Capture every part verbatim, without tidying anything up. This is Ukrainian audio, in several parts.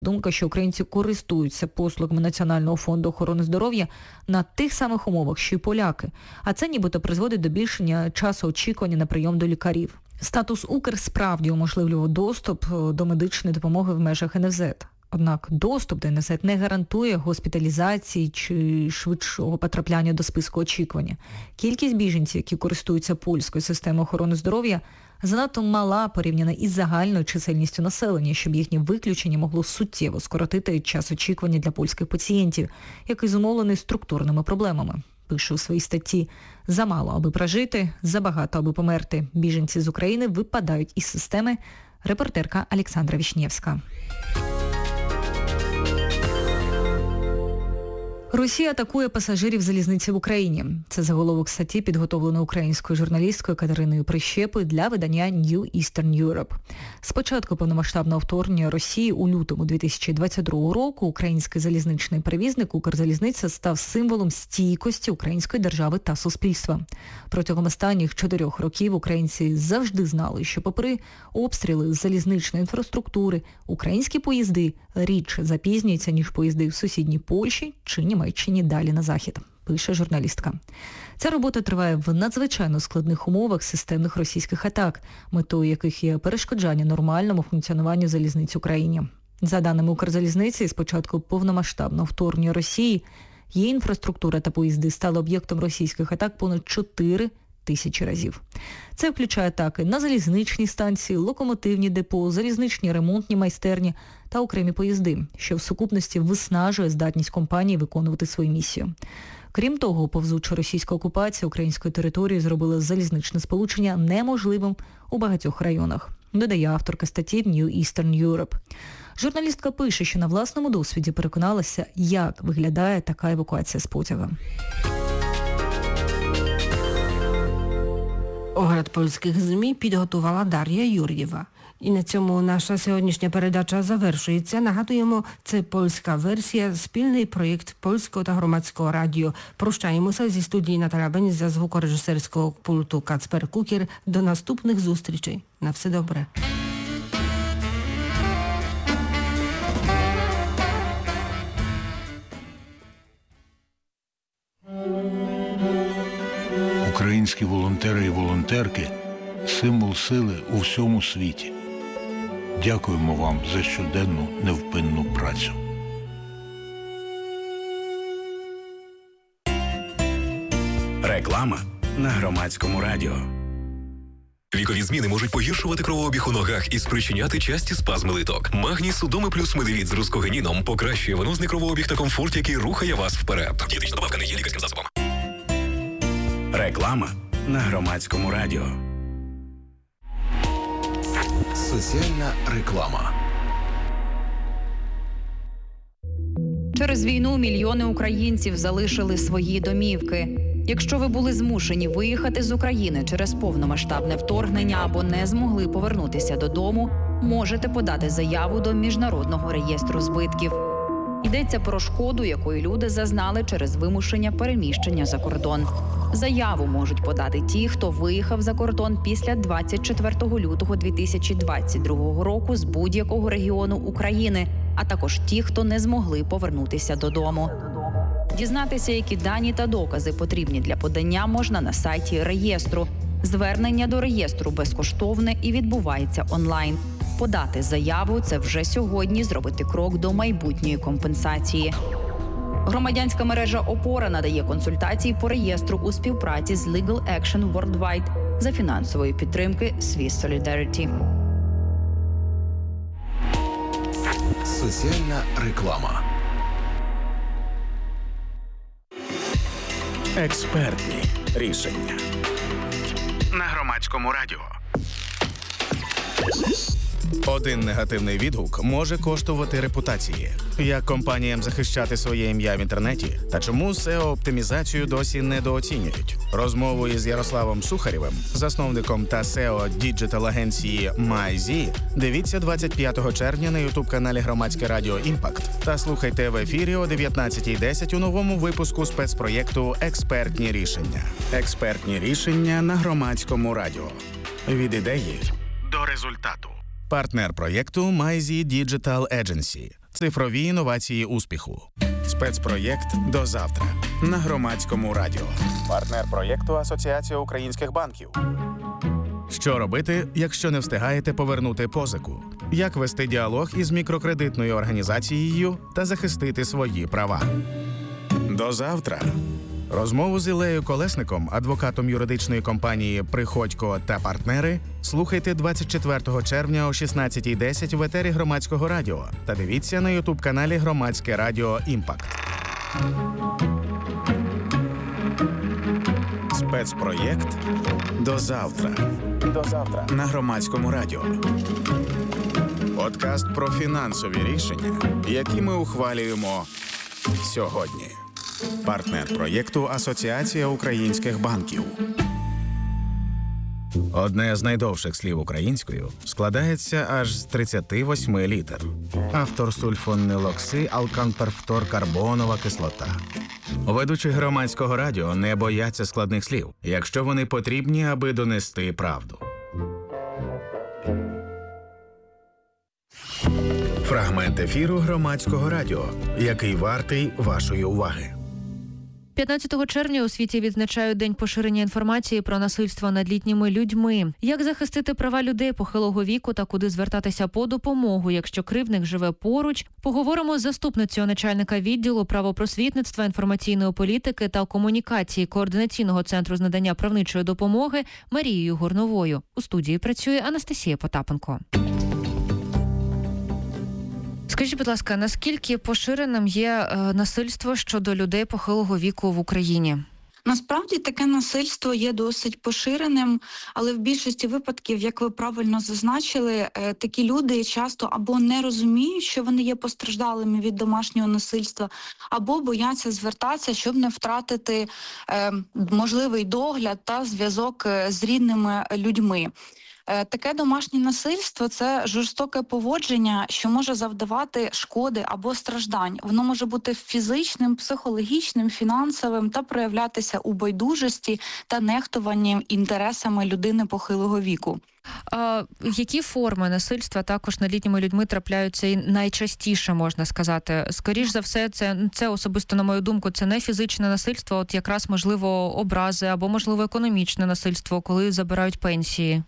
Думка, що українці користуються послугами Національного фонду охорони здоров'я на тих самих умовах, що й поляки. А це нібито призводить до збільшення часу очікування на прийом до лікарів. Статус Укр справді уможливлював доступ до медичної допомоги в межах ен еф зет. Однак доступ до ен еф зет не гарантує госпіталізації чи швидшого потрапляння до списку очікування. Кількість біженців, які користуються польською системою охорони здоров'я, занадто мала порівняно із загальною чисельністю населення, щоб їхнє виключення могло суттєво скоротити час очікування для польських пацієнтів, який зумовлений структурними проблемами. Пише у своїй статті: «Замало, аби прожити, забагато, аби померти. Біженці з України випадають із системи». Репортерка Олександра Вішнєвська. Росія атакує пасажирів залізниці в Україні. Це заголовок статті, підготовлено українською журналісткою Катериною Прищепою для видання New Eastern Europe. З початку повномасштабного вторгнення Росії у лютому дві тисячі двадцять другого року український залізничний перевізник «Укрзалізниця» став символом стійкості української держави та суспільства. Протягом останніх чотирьох років українці завжди знали, що попри обстріли залізничної інфраструктури, українські поїзди рідше запізнюються, ніж поїзди в сусідній Польщі чи Німеччині далі на захід, пише журналістка. Ця робота триває в надзвичайно складних умовах системних російських атак, метою яких є перешкоджання нормальному функціонуванню залізниць в Україні. За даними Укрзалізниці, з початку повномасштабного вторгнення Росії її інфраструктура та поїзди стали об'єктом російських атак понад чотири тисячі разів. Це включає атаки на залізничні станції, локомотивні депо, залізничні ремонтні майстерні та окремі поїзди, що в сукупності виснажує здатність компанії виконувати свою місію. Крім того, повзуча російська окупація української території зробила залізничне сполучення неможливим у багатьох районах, додає авторка статті в New Eastern Europe. Журналістка пише, що на власному досвіді переконалася, як виглядає така евакуація з потяга. Огляд польських ЗМІ підготувала Дар'я Юр'єва. І на цьому наша сьогоднішня передача завершується. Нагадуємо, це польська версія, спільний проєкт Польського та Громадського радіо. Прощаємося зі студії Наталя Бень, за звукорежисерського пульту Кацпер Кукер. До наступних зустрічей. На все добре. Українські волонтери і волонтерки – символ сили у всьому світі. Дякуємо вам за щоденну невпинну працю. Реклама на Громадському радіо. Вікові зміни можуть погіршувати кровообіг у ногах і спричиняти часті спазми литок. Магній Судоми плюс Медевіт з рускогеніном покращує венозний кровообіг та комфорт, який рухає вас вперед. Дієтична добавка не є лікарським засобом. Реклама на Громадському радіо. Соціальна реклама. Через війну мільйони українців залишили свої домівки. Якщо ви були змушені виїхати з України через повномасштабне вторгнення або не змогли повернутися додому, можете подати заяву до Міжнародного реєстру збитків. Йдеться про шкоду, якої люди зазнали через вимушення переміщення за кордон. Заяву можуть подати ті, хто виїхав за кордон після двадцять четвертого лютого дві тисячі двадцять другого року з будь-якого регіону України, а також ті, хто не змогли повернутися додому. Дізнатися, які дані та докази потрібні для подання, можна на сайті реєстру. Звернення до реєстру безкоштовне і відбувається онлайн. Подати заяву – це вже сьогодні зробити крок до майбутньої компенсації. Громадянська мережа «Опора» надає консультації по реєстру у співпраці з Legal Action Worldwide за фінансової підтримки Swiss Solidarity. Соціальна реклама. Експертні рішення на Громадському радіо. Один негативний відгук може коштувати репутації. Як компаніям захищати своє ім'я в інтернеті? Та чому сео-оптимізацію досі недооцінюють? Розмову із Ярославом Сухарєвим, засновником та сео діджитал-агенції MyZ, дивіться двадцять п'ятого червня на ютуб-каналі Громадське радіо «Імпакт» та слухайте в ефірі о дев'ятнадцятій десять у новому випуску спецпроєкту «Експертні рішення». Експертні рішення на Громадському радіо. Від ідеї до результату. Партнер проєкту MyZ Digital Agency. Цифрові інновації успіху. Спецпроєкт «До завтра» на Громадському радіо. Партнер проєкту Асоціація українських банків. Що робити, якщо не встигаєте повернути позику? Як вести діалог із мікрокредитною організацією та захистити свої права? До завтра. Розмову з Іллею Колесником, адвокатом юридичної компанії «Приходько та партнери», слухайте двадцять четвертого червня о шістнадцятій десять в етері Громадського радіо та дивіться на ютуб-каналі Громадське радіо «Імпакт». Спецпроєкт «До завтра». До завтра на Громадському радіо. Подкаст про фінансові рішення, які ми ухвалюємо сьогодні. Партнер проєкту Асоціація українських банків. Одне з найдовших слів українською складається аж з тридцяти восьми літер. Автор сульфонилокси алканперфторкарбонова кислота. Ведучі Громадського радіо не бояться складних слів, якщо вони потрібні, аби донести правду. Фрагмент ефіру Громадського радіо, який вартий вашої уваги. п'ятнадцятого червня у світі відзначають День поширення інформації про насильство над літніми людьми. Як захистити права людей похилого віку та куди звертатися по допомогу, якщо кривдник живе поруч, поговоримо з заступницею начальника відділу правопросвітництва, інформаційної політики та комунікації Координаційного центру з надання правничої допомоги Марією Горновою. У студії працює Анастасія Потапенко. Скажіть, будь ласка, наскільки поширеним є е, насильство щодо людей похилого віку в Україні? Насправді таке насильство є досить поширеним, але в більшості випадків, як ви правильно зазначили, такі люди часто або не розуміють, що вони є постраждалими від домашнього насильства, або бояться звертатися, щоб не втратити е, можливий догляд та зв'язок з рідними людьми. Таке домашнє насильство – це жорстоке поводження, що може завдавати шкоди або страждань. Воно може бути фізичним, психологічним, фінансовим та проявлятися у байдужості та нехтуванні інтересами людини похилого віку. А які форми насильства також над літніми людьми трапляються і найчастіше, можна сказати? Скоріш за все, це, це особисто, на мою думку, це не фізичне насильство, от якраз, можливо, образи або, можливо, економічне насильство, коли забирають пенсії.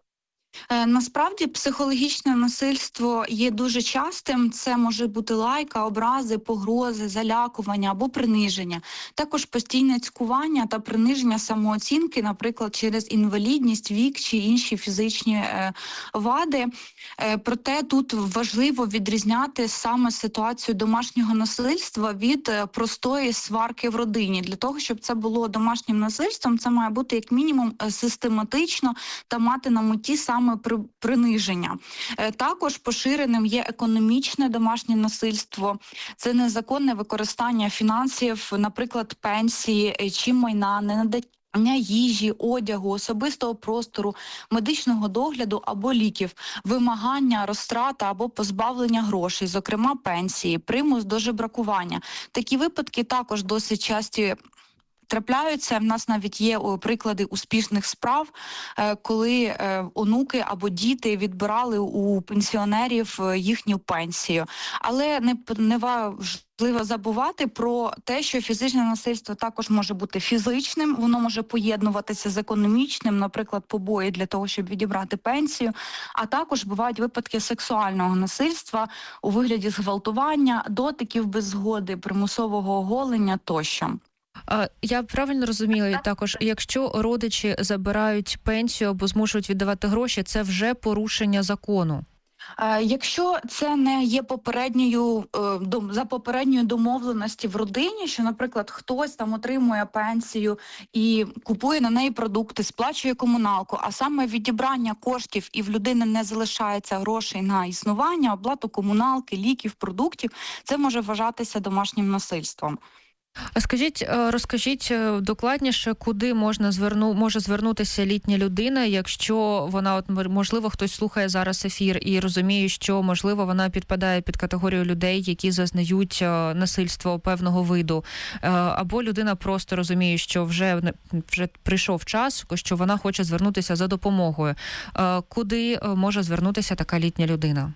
Насправді психологічне насильство є дуже частим. Це може бути лайка, образи, погрози, залякування або приниження. Також постійне цькування та приниження самооцінки, наприклад, через інвалідність, вік чи інші фізичні е, вади. Е, проте тут важливо відрізняти саме ситуацію домашнього насильства від е, простої сварки в родині. Для того, щоб це було домашнім насильством, це має бути як мінімум систематично та мати на меті саме приниження. Також поширеним є економічне домашнє насильство. Це незаконне використання фінансів, наприклад, пенсії чи майна, ненадання їжі, одягу, особистого простору, медичного догляду або ліків, вимагання, розтрата або позбавлення грошей, зокрема пенсії, примус до жебракування. Такі випадки також досить часті трапляються. В нас навіть є приклади успішних справ, коли онуки або діти відбирали у пенсіонерів їхню пенсію. Але не, не важливо забувати про те, що фізичне насильство також може бути фізичним, воно може поєднуватися з економічним, наприклад, побої для того, щоб відібрати пенсію, а також бувають випадки сексуального насильства у вигляді зґвалтування, дотиків без згоди, примусового оголення тощо. Я правильно розумію, також, якщо родичі забирають пенсію або змушують віддавати гроші, це вже порушення закону? Якщо це не є попередньою, за попередньою домовленості в родині, що, наприклад, хтось там отримує пенсію і купує на неї продукти, сплачує комуналку, а саме відібрання коштів і в людини не залишається грошей на існування, оплату комуналки, ліків, продуктів, це може вважатися домашнім насильством. А скажіть, розкажіть докладніше, куди можна зверну, може звернутися літня людина, якщо вона, от, можливо, хтось слухає зараз ефір і розуміє, що, можливо, вона підпадає під категорію людей, які зазнають насильство певного виду, або людина просто розуміє, що вже, вже прийшов час, що вона хоче звернутися за допомогою. Куди може звернутися така літня людина?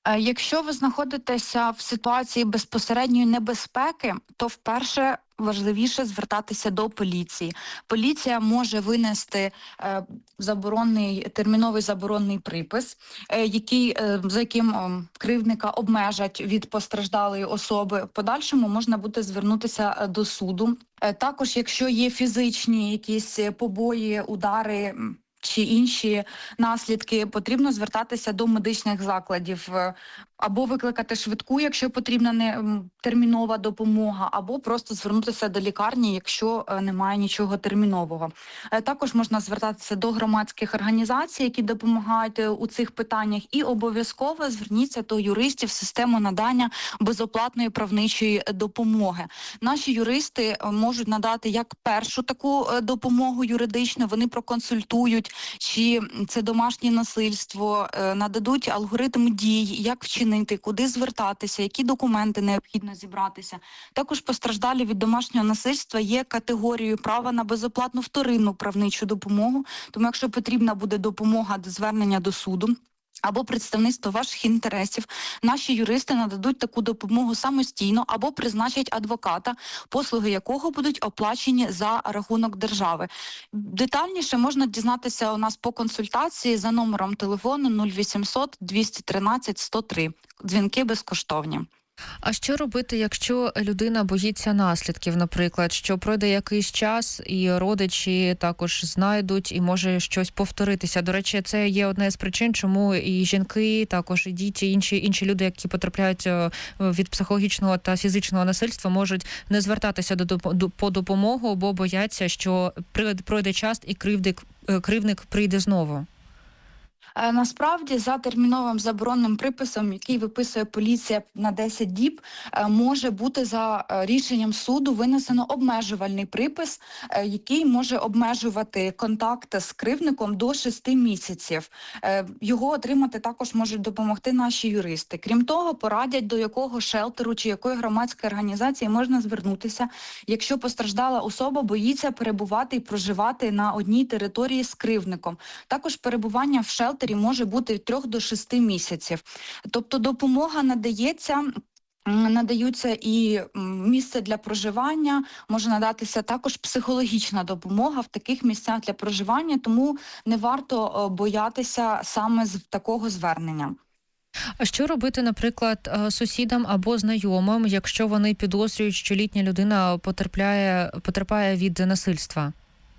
Е, Якщо ви знаходитеся в ситуації безпосередньої небезпеки, то вперше важливіше звертатися до поліції. Поліція може винести е, заборонний, терміновий заборонний припис, е, який, е, за яким е, кривдника обмежать від постраждалої особи. В подальшому можна буде звернутися е, до суду. Е, також, якщо є фізичні якісь побої, удари м, чи інші наслідки, потрібно звертатися до медичних закладів, е, або викликати швидку, якщо потрібна не м, термінова допомога, або просто звернутися до лікарні, якщо е, немає нічого термінового. Е, Також можна звертатися до громадських організацій, які допомагають е, у цих питаннях, і обов'язково зверніться до юристів в систему надання безоплатної правничої допомоги. Наші юристи е, можуть надати як першу таку е, допомогу юридичну, вони проконсультують, чи це домашнє насильство, е, нададуть алгоритм дій, як вчинити, куди звертатися, які документи необхідно зібратися. Також постраждалі від домашнього насильства є категорією права на безоплатну вторинну правничу допомогу, тому якщо потрібна буде допомога до звернення до суду або представництво ваших інтересів, наші юристи нададуть таку допомогу самостійно або призначать адвоката, послуги якого будуть оплачені за рахунок держави. Детальніше можна дізнатися у нас по консультації за номером телефону нуль вісімсот двісті тринадцять сто три. Дзвінки безкоштовні. А що робити, якщо людина боїться наслідків, наприклад, що пройде якийсь час і родичі також знайдуть і може щось повторитися? До речі, це є одна з причин, чому і жінки, також і діти, інші інші люди, які потрапляють від психологічного та фізичного насильства, можуть не звертатися до, до по допомогу, бо бояться, що пройде час і кривдик, кривдник прийде знову. Насправді, за терміновим заборонним приписом, який виписує поліція на десять діб, може бути за рішенням суду винесено обмежувальний припис, який може обмежувати контакт з кривдником до шести місяців. Його отримати також можуть допомогти наші юристи. Крім того, порадять, до якого шелтеру чи якої громадської організації можна звернутися, якщо постраждала особа боїться перебувати і проживати на одній території з кривдником. Також перебування в шелтері може бути від трьох до шести місяців. Тобто допомога надається, надаються і місце для проживання, може надатися також психологічна допомога в таких місцях для проживання, тому не варто боятися саме з такого звернення. А що робити, наприклад, сусідам або знайомим, якщо вони підозрюють, що літня людина потерпляє, потерпає від насильства?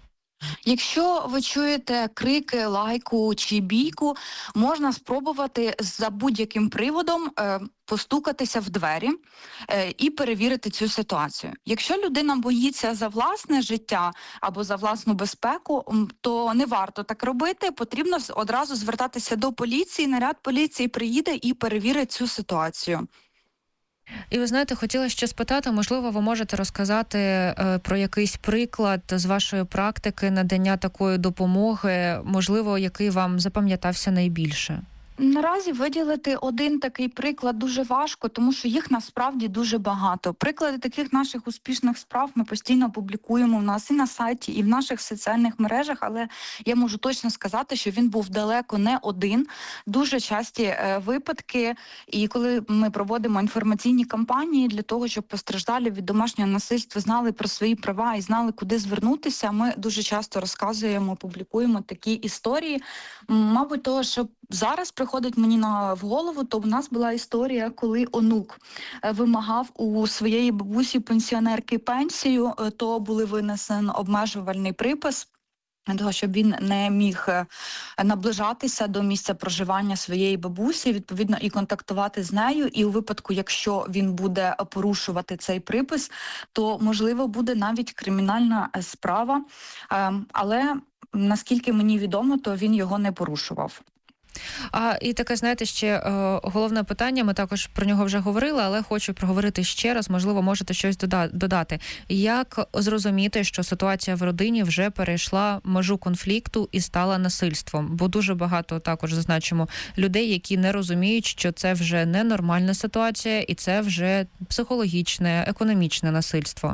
Якщо ви чуєте крики, лайку чи бійку, можна спробувати за будь-яким приводом е, постукатися в двері е, і перевірити цю ситуацію. Якщо людина боїться за власне життя або за власну безпеку, то не варто так робити, потрібно одразу звертатися до поліції, наряд поліції приїде і перевірить цю ситуацію. І ви знаєте, хотіла ще спитати, можливо, ви можете розказати е, про якийсь приклад з вашої практики надання такої допомоги, можливо, який вам запам'ятався найбільше? Наразі виділити один такий приклад дуже важко, тому що їх насправді дуже багато. Приклади таких наших успішних справ ми постійно публікуємо в нас і на сайті, і в наших соціальних мережах, але я можу точно сказати, що він був далеко не один. Дуже часті е, випадки, і коли ми проводимо інформаційні кампанії для того, щоб постраждалі від домашнього насильства знали про свої права і знали, куди звернутися, ми дуже часто розказуємо, публікуємо такі історії. Мабуть, того, що зараз приходить мені на в голову, то в нас була історія, коли онук вимагав у своєї бабусі-пенсіонерки пенсію, то були винесен обмежувальний припис, для того, щоб він не міг наближатися до місця проживання своєї бабусі, відповідно, і контактувати з нею. І у випадку, якщо він буде порушувати цей припис, то, можливо, буде навіть кримінальна справа. Але, наскільки мені відомо, то він його не порушував. А і таке, знаєте, ще е, головне питання, ми також про нього вже говорили, але хочу проговорити ще раз, можливо, можете щось дода- додати. Як зрозуміти, що ситуація в родині вже перейшла межу конфлікту і стала насильством? Бо дуже багато, також зазначимо, людей, які не розуміють, що це вже не нормальна ситуація і це вже психологічне, економічне насильство.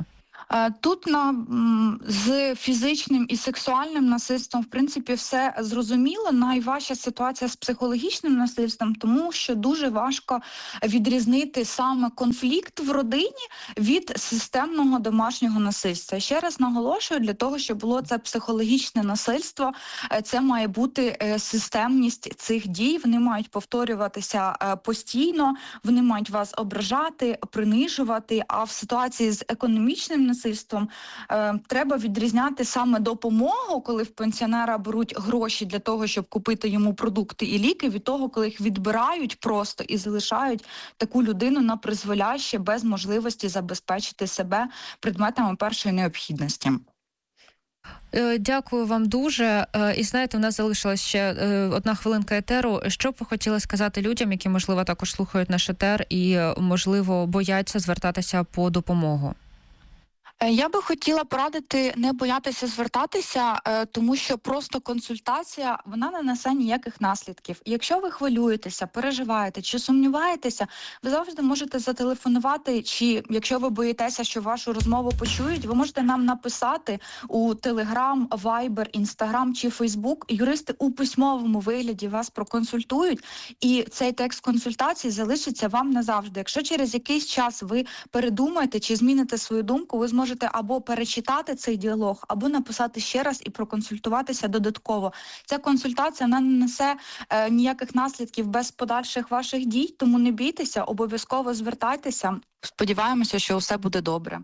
Е, Тут на, м, з фізичним і сексуальним насильством, в принципі, все зрозуміло. Найважча ситуація з психологічним насильством, тому що дуже важко відрізнити саме конфлікт в родині від системного домашнього насильства. Ще раз наголошую, для того, щоб було це психологічне насильство, е, це має бути е, системність цих дій, вони мають повторюватися е, постійно, вони мають вас ображати, принижувати, а в ситуації з економічним насильством е, треба відрізняти саме допомогу, коли в пенсіонера беруть гроші для того, щоб купити йому продукти і ліки, від того, коли їх відбирають просто і залишають таку людину на призволяще без можливості забезпечити себе предметами першої необхідності. Е, Дякую вам дуже. Е, І знаєте, в нас залишилась ще е, одна хвилинка етеру. Що б ви хотіли сказати людям, які, можливо, також слухають наш етер і, е, можливо, бояться звертатися по допомогу? Е, Я би хотіла порадити не боятися звертатися, е, тому що просто консультація, вона не несе ніяких наслідків. Якщо ви хвилюєтеся, переживаєте чи сумніваєтеся, ви завжди можете зателефонувати, чи якщо ви боїтеся, що вашу розмову почують, ви можете нам написати у Telegram, Viber, Instagram чи Facebook. Юристи у письмовому вигляді вас проконсультують, і цей текст консультації залишиться вам назавжди. Якщо через якийсь час ви передумаєте чи зміните свою думку, ви зможете можете або перечитати цей діалог, або написати ще раз і проконсультуватися додатково. Ця консультація, вона не несе е, ніяких наслідків без подальших ваших дій, тому не бійтеся, обов'язково звертайтеся. Сподіваємося, що все буде добре.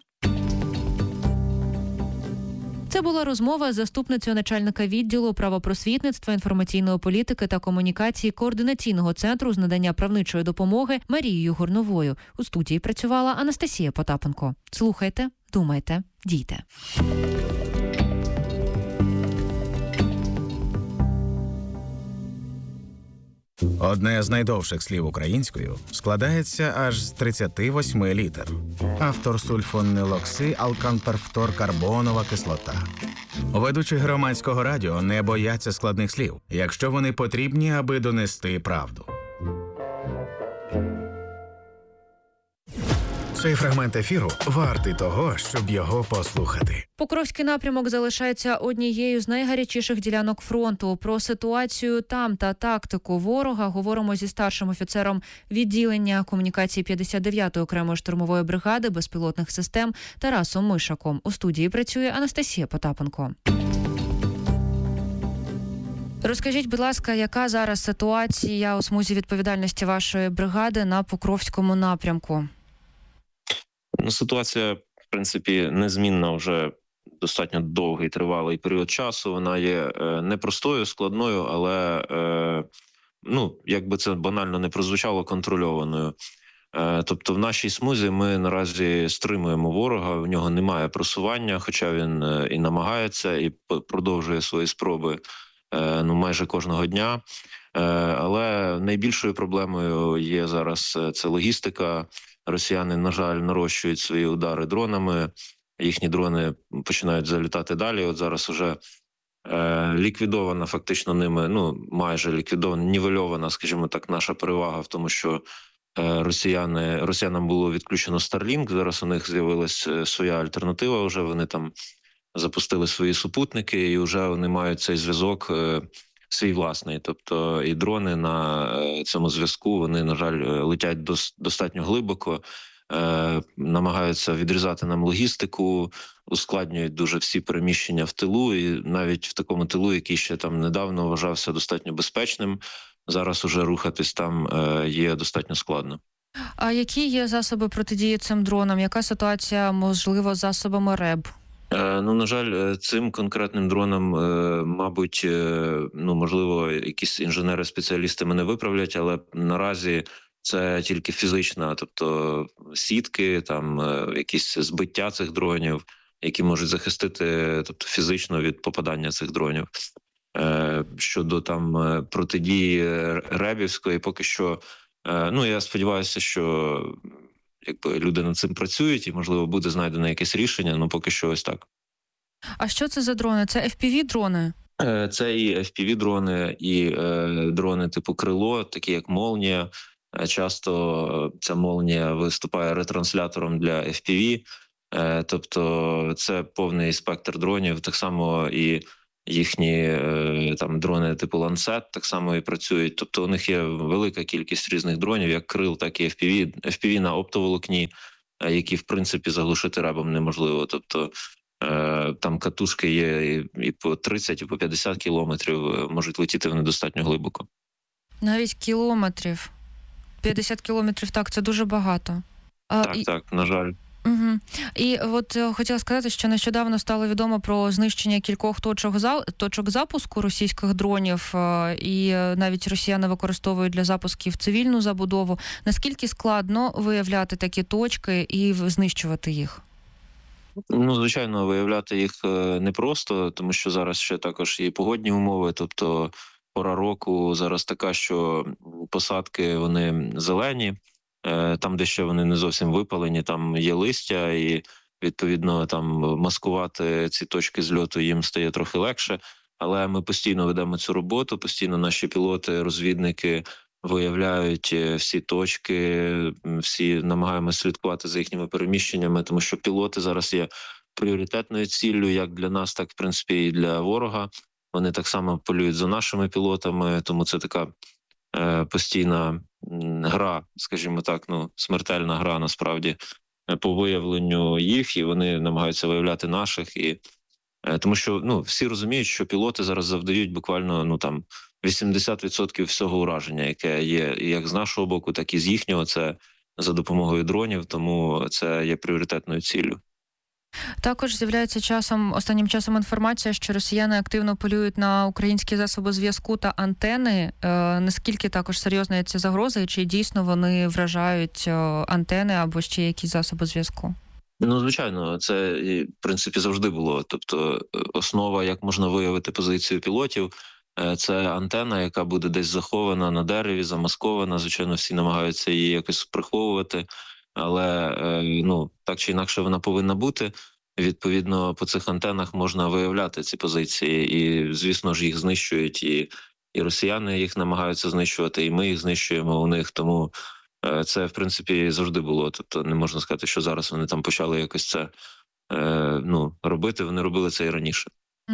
Це була розмова з заступницею начальника відділу правопросвітництва, інформаційної політики та комунікації Координаційного центру з надання правничої допомоги Марією Горновою. У студії працювала Анастасія Потапенко. Слухайте, думайте, дійте. Одне з найдовших слів українською складається аж з тридцяти восьми літер. Автор сульфонилокси алканперфторкарбонова кислота. Ведучі громадського радіо не бояться складних слів, якщо вони потрібні, аби донести правду. Цей фрагмент ефіру вартий того, щоб його послухати. Покровський напрямок залишається однією з найгарячіших ділянок фронту. Про ситуацію там та тактику ворога говоримо зі старшим офіцером відділення комунікації п'ятдесят дев'ятої окремої штурмової бригади безпілотних систем Тарасом Мишаком. У студії працює Анастасія Потапенко. Розкажіть, будь ласка, яка зараз ситуація у смузі відповідальності вашої бригади на Покровському напрямку? Ну, ситуація, в принципі, незмінна вже достатньо довгий, тривалий період часу. Вона є е, непростою, складною, але, е, ну, як би це банально не прозвучало, контрольованою. Е, тобто в нашій смузі ми наразі стримуємо ворога, в нього немає просування, хоча він е, і намагається, і продовжує свої спроби е, ну, майже кожного дня. Е, але найбільшою проблемою є зараз це логістика. Росіяни, на жаль, нарощують свої удари дронами, їхні дрони починають залітати далі. От зараз уже е, ліквідована фактично ними, ну майже ліквідована, нівельована, скажімо так, наша перевага в тому, що е, росіяни, росіянам було відключено Starlink, зараз у них з'явилася своя альтернатива, вже вони там запустили свої супутники і вже вони мають цей зв'язок е, свій власний, тобто і дрони на цьому зв'язку, вони, на жаль, летять дос, достатньо глибоко, е, намагаються відрізати нам логістику, ускладнюють дуже всі переміщення в тилу, і навіть в такому тилу, який ще там недавно вважався достатньо безпечним, зараз уже рухатись там е, є достатньо складно. А які є засоби протидії цим дронам? Яка ситуація, можливо, з засобами РЕБ? Ну, на жаль, цим конкретним дроном, мабуть, ну, можливо, якісь інженери-спеціалісти мене виправлять, але наразі це тільки фізична, тобто сітки, там якісь збиття цих дронів, які можуть захистити, тобто фізично від попадання цих дронів. Щодо там протидії ребівської, поки що, ну, я сподіваюся, що якби люди над цим працюють і, можливо, буде знайдено якесь рішення, ну поки що ось так. А що це за дрони? Це еф пі ві-дрони? Це і еф пі ві-дрони, і е, дрони типу «Крило», такі як «Молнія». Часто ця «Молнія» виступає ретранслятором для еф пі ві. Тобто це повний спектр дронів, так само і їхні там дрони типу Lancet так само і працюють. Тобто у них є велика кількість різних дронів, як крил, так і еф пі ві, еф пі ві на оптоволокні, які в принципі заглушити ребом неможливо. Тобто там катушки є і по тридцять, і по п'ятдесят кілометрів, можуть летіти вони достатньо глибоко. Навіть кілометрів. п'ятдесят кілометрів, так, це дуже багато. Так, і... так, на жаль. Угу. І от хотіла сказати, що нещодавно стало відомо про знищення кількох точок, за... точок запуску російських дронів, і навіть росіяни використовують для запусків цивільну забудову. Наскільки складно виявляти такі точки і знищувати їх? Ну, звичайно, виявляти їх непросто, тому що зараз ще також є погодні умови, тобто пора року зараз така, що посадки, вони зелені, там, де ще вони не зовсім випалені, там є листя, і, відповідно, там маскувати ці точки зльоту їм стає трохи легше, але ми постійно ведемо цю роботу, постійно наші пілоти, розвідники виявляють всі точки, всі намагаємося слідкувати за їхніми переміщеннями, тому що пілоти зараз є пріоритетною ціллю як для нас, так, в принципі, і для ворога. Вони так само полюють за нашими пілотами, тому це така е, постійна гра, скажімо так, ну, смертельна гра, насправді, по виявленню їх, і вони намагаються виявляти наших. І, е, тому що, ну, всі розуміють, що пілоти зараз завдають буквально, ну, там, вісімдесят відсотків всього ураження, яке є як з нашого боку, так і з їхнього, це за допомогою дронів, тому це є пріоритетною ціллю. Також з'являється часом, останнім часом інформація, що росіяни активно полюють на українські засоби зв'язку та антени. Е, наскільки також серйозна є ця загроза, і чи дійсно вони вражають антени або ще якісь засоби зв'язку? Ну, звичайно, це, в принципі, завжди було. Тобто основа, як можна виявити позицію пілотів, це антена, яка буде десь захована на дереві, замаскована. Звичайно, всі намагаються її якось приховувати, але, ну, так чи інакше вона повинна бути. Відповідно, по цих антенах можна виявляти ці позиції, і, звісно ж, їх знищують, і, і росіяни їх намагаються знищувати, і ми їх знищуємо у них, тому це, в принципі, завжди було. Тобто не можна сказати, що зараз вони там почали якось це е, ну, робити, вони робили це і раніше.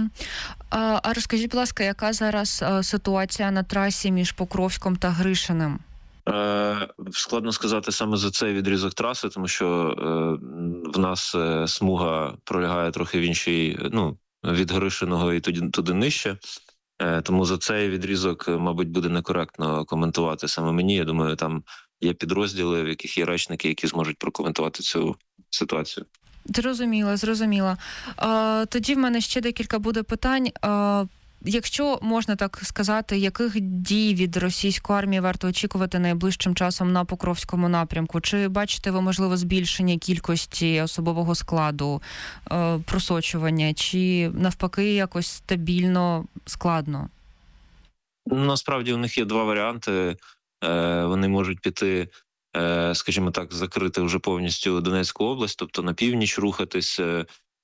А, а розкажіть, будь ласка, яка зараз а, ситуація на трасі між Покровськом та Гришиним? Е, складно сказати саме за цей відрізок траси, тому що е, в нас е, смуга пролягає трохи в іншій, ну, від Гришиного і туди, туди нижче. Е, тому за цей відрізок, мабуть, буде некоректно коментувати саме мені. Я думаю, там є підрозділи, в яких є речники, які зможуть прокоментувати цю ситуацію. Зрозуміло, зрозуміло. А, тоді в мене ще декілька буде питань. А, якщо можна так сказати, яких дій від російської армії варто очікувати найближчим часом на Покровському напрямку? Чи бачите ви, можливо, збільшення кількості особового складу, а, просочування, чи навпаки якось стабільно, складно? Насправді у них є два варіанти. Е, вони можуть піти, скажімо так, закрити вже повністю Донецьку область, тобто на північ рухатись, е,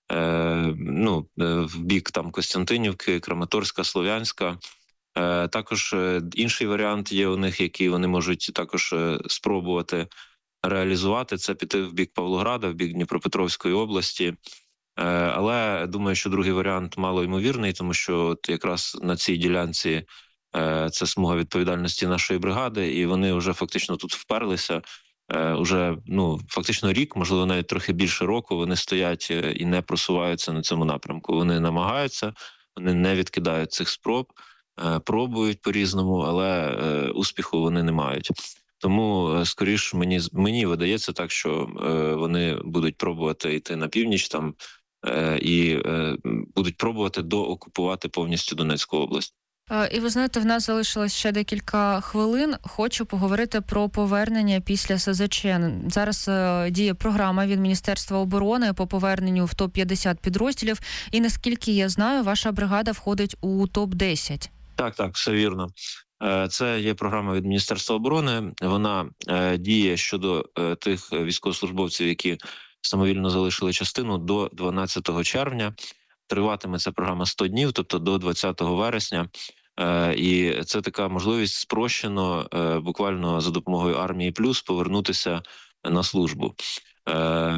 ну, в бік там Костянтинівки, Краматорська, Слов'янська. Е, також інший варіант є у них, який вони можуть також спробувати реалізувати, це піти в бік Павлограда, в бік Дніпропетровської області. Е, але думаю, що другий варіант мало ймовірний, тому що от якраз на цій ділянці це смуга відповідальності нашої бригади, і вони вже фактично тут вперлися. Уже, ну, фактично рік, можливо, навіть трохи більше року, вони стоять і не просуваються на цьому напрямку. Вони намагаються, вони не відкидають цих спроб, пробують по-різному, але успіху вони не мають. Тому, скоріш, мені, мені видається так, що вони будуть пробувати йти на північ там і будуть пробувати доокупувати повністю Донецьку область. І ви знаєте, в нас залишилось ще декілька хвилин. Хочу поговорити про повернення після ес зет че. Зараз е, діє програма від Міністерства оборони по поверненню в топ п'ятдесят підрозділів. І наскільки я знаю, ваша бригада входить у топ десять. Так, так, все вірно. Е, це є програма від Міністерства оборони. Вона е, діє щодо е, тих військовослужбовців, які самовільно залишили частину, до дванадцятого червня. Триватиме ця програма сто днів, тобто до двадцятого вересня. Е, і це така можливість спрощено, е, буквально за допомогою армії плюс, повернутися на службу. Е,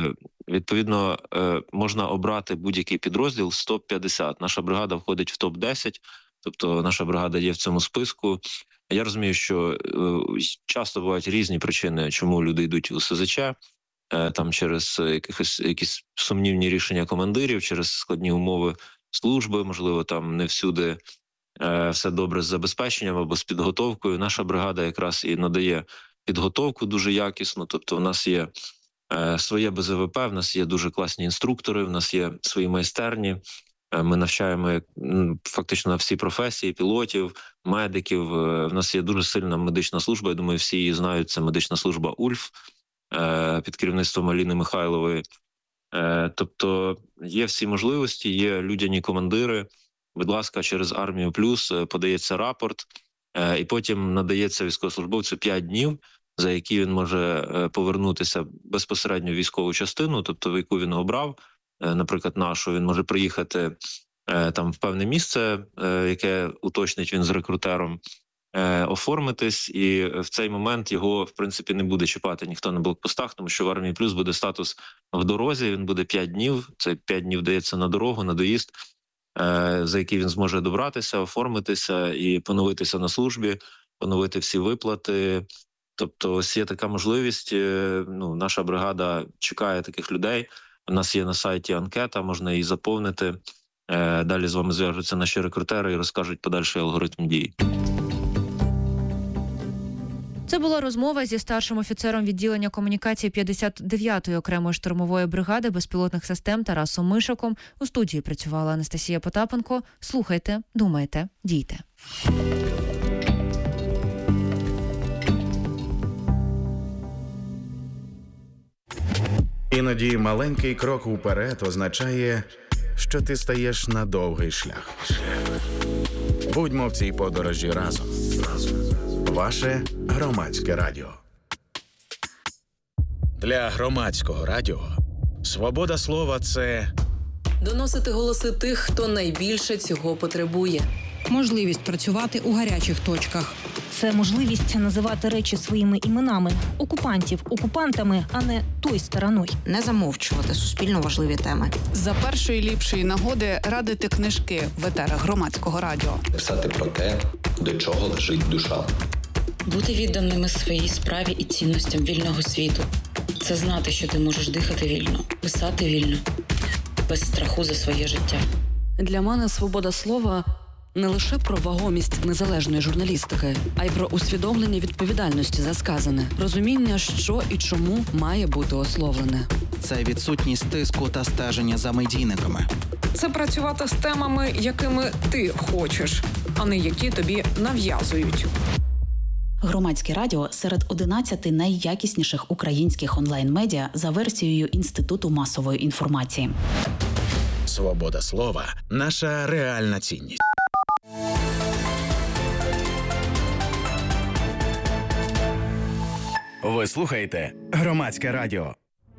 Відповідно, можна обрати будь-який підрозділ з топ п'ятдесят. Наша бригада входить в топ десять, тобто наша бригада є в цьому списку. Я розумію, що часто бувають різні причини, чому люди йдуть у СЗЧ, там через якихось, якісь сумнівні рішення командирів, через складні умови служби, можливо, там не всюди все добре з забезпеченням або з підготовкою. Наша бригада якраз і надає підготовку дуже якісно, тобто в нас є своє Б З В П, в нас є дуже класні інструктори, в нас є свої майстерні. Ми навчаємо фактично на всі професії, пілотів, медиків. В нас є дуже сильна медична служба, я думаю, всі її знають, це медична служба «Ульф» під керівництвом Аліни Михайлової. Тобто є всі можливості, є людяні командири. Будь ласка, через Армію Плюс подається рапорт, і потім надається військовослужбовцю п'ять днів, за які він може повернутися безпосередньо в військову частину, тобто в яку він обрав, наприклад, нашу, він може приїхати там в певне місце, яке уточнить він з рекрутером, оформитись, і в цей момент його, в принципі, не буде чіпати ніхто на блокпостах, тому що в Армії Плюс буде статус в дорозі, він буде п'ять днів, це п'ять днів дається на дорогу, на доїзд, за який він зможе добратися, оформитися і поновитися на службі, поновити всі виплати. Тобто ось є така можливість, ну, наша бригада чекає таких людей, у нас є на сайті анкета, можна її заповнити, далі з вами зв'яжуться наші рекрутери і розкажуть подальший алгоритм дій. Це була розмова зі старшим офіцером відділення комунікації п'ятдесят дев'ятої окремої штурмової бригади безпілотних систем Тарасом Мишаком. У студії працювала Анастасія Потапенко. Слухайте, думайте, дійте. Іноді маленький крок уперед означає, що ти стаєш на довгий шлях. Будьмо в цій подорожі разом. Ваше Громадське радіо. Для Громадського радіо свобода слова – це доносити голоси тих, хто найбільше цього потребує. Можливість працювати у гарячих точках. Це можливість називати речі своїми іменами. Окупантів окупантами, а не той стороною. Не замовчувати суспільно важливі теми. За першої ліпшої нагоди радити книжки в етерах Громадського радіо. Писати про те, до чого лежить душа. Бути відданими своїй справі і цінностям вільного світу. Це знати, що ти можеш дихати вільно, писати вільно, без страху за своє життя. Для мене свобода слова – не лише про вагомість незалежної журналістики, а й про усвідомлення відповідальності за сказане, розуміння, що і чому має бути ословлене. Це відсутність тиску та стеження за медійниками. Це працювати з темами, якими ти хочеш, а не які тобі нав'язують. Громадське радіо серед одинадцяти найякісніших українських онлайн-медіа за версією Інституту масової інформації. свобода слова – наша реальна цінність. Ви слухаєте Громадське радіо.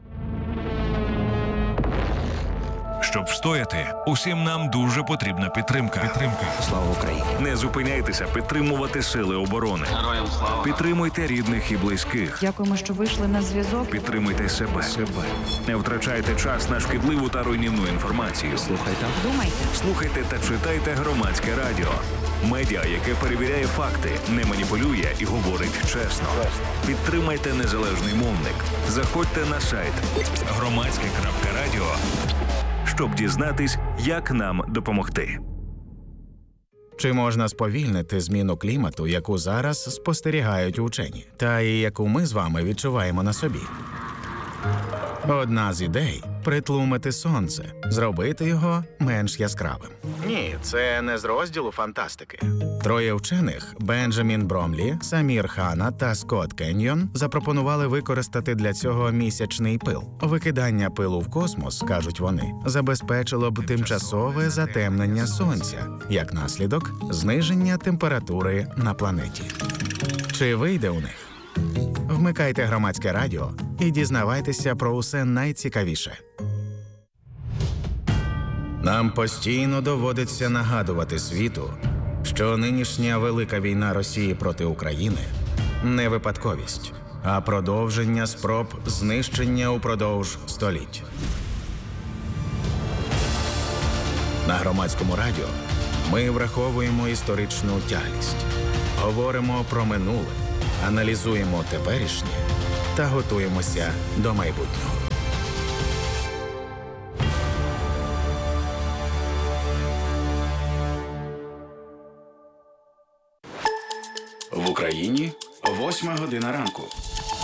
Щоб встояти, усім нам дуже потрібна підтримка. Підтримка. Слава Україні! Не зупиняйтеся підтримувати сили оборони. Героям слава! Підтримуйте рідних і близьких. Дякуємо, що вийшли на зв'язок. Підтримуйте себе. себе. Не втрачайте час на шкідливу та руйнівну інформацію. Слухайте. Думайте. Слухайте та читайте Громадське радіо. Медіа, яке перевіряє факти, не маніпулює і говорить чесно. Підтримайте незалежний мовник. Заходьте на сайт громадське крапка радіо, щоб дізнатись, як нам допомогти. Чи можна сповільнити зміну клімату, яку зараз спостерігають учені, та і яку ми з вами відчуваємо на собі? Одна з ідей – притлумити сонце, зробити його менш яскравим. Ні, це не з розділу фантастики. Троє вчених – Бенджамін Бромлі, Самір Хана та Скотт Кеньйон – запропонували використати для цього місячний пил. Викидання пилу в космос, кажуть вони, забезпечило б тимчасове затемнення сонця, як наслідок – зниження температури на планеті. Чи вийде у них? Вмикайте Громадське радіо і дізнавайтеся про усе найцікавіше. Нам постійно доводиться нагадувати світу, що нинішня велика війна Росії проти України – не випадковість, а продовження спроб знищення упродовж століть. На Громадському радіо ми враховуємо історичну тяглість, говоримо про минуле, аналізуємо теперішнє та готуємося до майбутнього. В Україні восьма година ранку.